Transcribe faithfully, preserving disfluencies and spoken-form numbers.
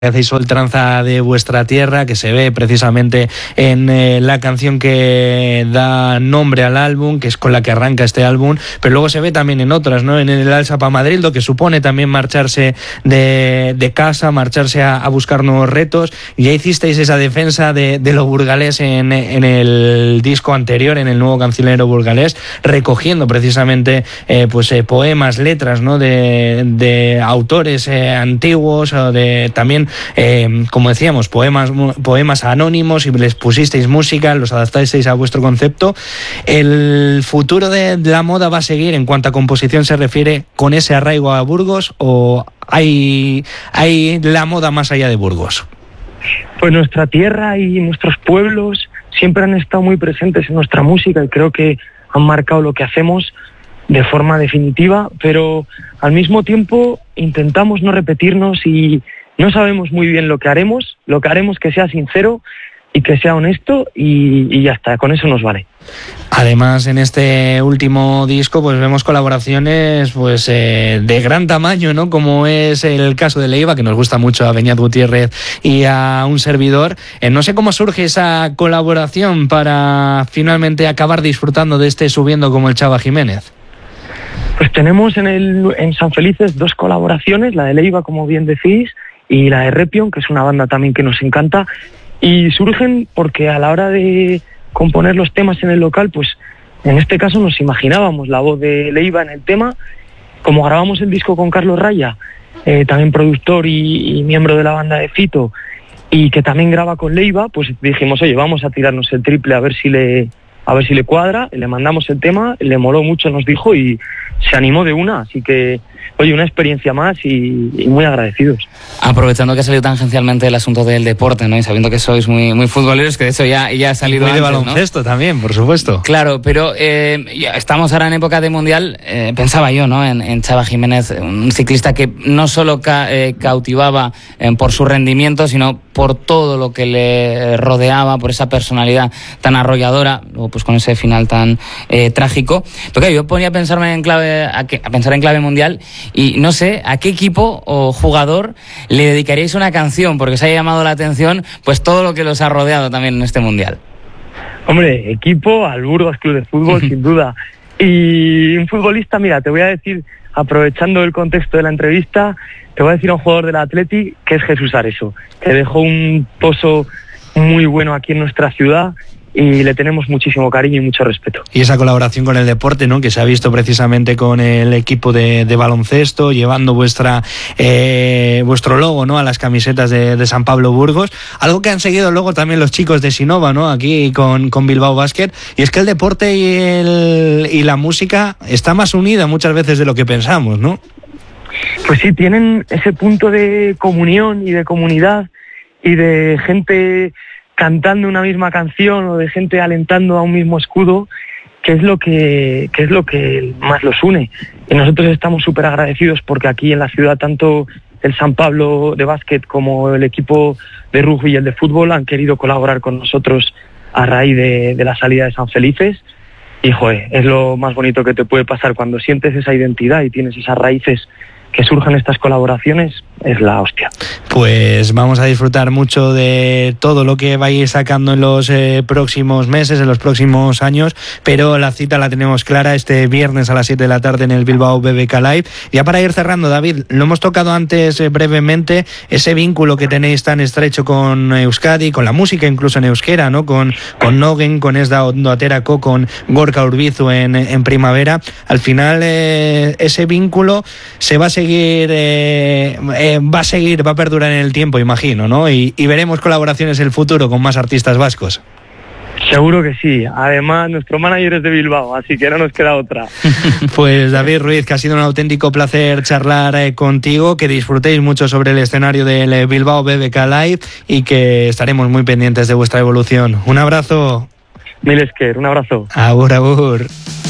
hacéis ultranza de vuestra tierra, que se ve precisamente en eh, la canción que da nombre al álbum, que es con la que arranca este álbum, pero luego se ve también en otras, ¿no? En el Alsa pa Madrid, lo que supone también marcharse de, de casa, marcharse a, a buscar nuevos retos, y ya hicisteis esa defensa de, de lo burgalés en, en el disco anterior, en el nuevo cancionero burgalés, recogiendo precisamente eh, pues eh, poemas, letras, ¿no? de, de autores eh, antiguos, o de también Eh, como decíamos, poemas, poemas anónimos, y les pusisteis música, los adaptasteis a vuestro concepto. ¿El futuro de la moda va a seguir en cuanto a composición se refiere con ese arraigo a Burgos, o hay, hay la moda más allá de Burgos? Pues nuestra tierra y nuestros pueblos siempre han estado muy presentes en nuestra música, y creo que han marcado lo que hacemos de forma definitiva, pero al mismo tiempo intentamos no repetirnos, y no sabemos muy bien lo que haremos. Lo que haremos que sea sincero y que sea honesto, y, y ya está, con eso nos vale. Además, en este último disco pues vemos colaboraciones pues eh, de gran tamaño, ¿no? Como es el caso de Leiva, que nos gusta mucho, a Beñat Gutiérrez y a un servidor. Eh, no sé cómo surge esa colaboración para finalmente acabar disfrutando de este Subiendo como el Chava Jiménez. Pues tenemos en, el, en San Felices dos colaboraciones, la de Leiva, como bien decís, y la de Repion, que es una banda también que nos encanta, y surgen porque a la hora de componer los temas en el local, pues en este caso nos imaginábamos la voz de Leiva en el tema. Como grabamos el disco con Carlos Raya, eh, también productor y, y miembro de la banda de Fito, y que también graba con Leiva, pues dijimos, oye, vamos a tirarnos el triple a ver si le, a ver si le cuadra. Le mandamos el tema, le moló mucho, nos dijo, y se animó de una, así que oye, una experiencia más, y, y muy agradecidos. Aprovechando que ha salido tangencialmente el asunto del deporte, ¿no? Y sabiendo que sois muy, muy futboleros, que de eso ya, ya ha salido muy antes, de baloncesto, ¿no? También, por supuesto. Claro, pero eh, ya estamos ahora en época de mundial. Eh, pensaba yo, ¿no? En, en Chava Jiménez, un ciclista que no solo ca, eh, cautivaba eh, por su rendimiento, sino por todo lo que le rodeaba, por esa personalidad tan arrolladora, luego pues con ese final tan eh, trágico. Pero claro, yo ponía a pensarme en clave, a, que, a pensar en clave mundial, y no sé a qué equipo o jugador le dedicaríais una canción, porque os ha llamado la atención pues todo lo que los ha rodeado también en este mundial. Hombre, equipo al Burgos Club de Fútbol, sin duda. Y un futbolista, mira, te voy a decir, aprovechando el contexto de la entrevista, te voy a decir a un jugador del Atleti, que es Jesús Areso, que dejó un pozo muy bueno aquí en nuestra ciudad, y le tenemos muchísimo cariño y mucho respeto. Y esa colaboración con el deporte, ¿no? Que se ha visto precisamente con el equipo de, de baloncesto, llevando vuestra eh, vuestro logo, ¿no? A las camisetas de, de San Pablo Burgos, algo que han seguido luego también los chicos de Sinova, ¿no? Aquí con, con Bilbao Basket. Y es que el deporte y, el, y la música está más unida muchas veces de lo que pensamos, ¿no? Pues sí, tienen ese punto de comunión y de comunidad, y de gente cantando una misma canción, o de gente alentando a un mismo escudo, que es lo que, que es lo que más los une. Y nosotros estamos súper agradecidos, porque aquí en la ciudad tanto el San Pablo de básquet como el equipo de rugby y el de fútbol han querido colaborar con nosotros a raíz de, de la salida de San Felices. Y joder, es lo más bonito que te puede pasar cuando sientes esa identidad y tienes esas raíces, que surjan estas colaboraciones, es la hostia. Pues vamos a disfrutar mucho de todo lo que vais sacando en los eh, próximos meses, en los próximos años, pero la cita la tenemos clara este viernes a las siete de la tarde en el Bilbao B B K Live. Ya para ir cerrando, David, lo hemos tocado antes eh, brevemente, ese vínculo que tenéis tan estrecho con Euskadi, con la música incluso en euskera, ¿no? Con, con Nogen, con Esda Ondo Aterako, con Gorka Urbizu en, en Primavera. Al final eh, ese vínculo se va a seguir eh, eh, va a seguir, va a perdurar en el tiempo, imagino, ¿no? Y, y veremos colaboraciones en el futuro con más artistas vascos. Seguro que sí. Además, nuestro manager es de Bilbao, así que no nos queda otra. Pues David Ruiz, que ha sido un auténtico placer charlar eh, contigo, que disfrutéis mucho sobre el escenario del Bilbao B B K Live, y que estaremos muy pendientes de vuestra evolución. Un abrazo. Mil Esker, un abrazo. Agur, agur.